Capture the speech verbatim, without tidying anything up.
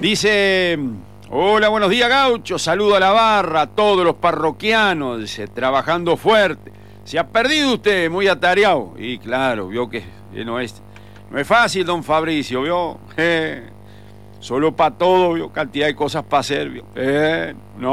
Dice, hola, buenos días, Gaucho. Saludo a la barra, a todos los parroquianos. Dice, trabajando fuerte. Se ha perdido usted, muy atareado. Y claro, vio que no es, no es fácil, don Fabricio, vio. Eh, solo para todo, vio, cantidad de cosas para hacer, vio. Eh, no.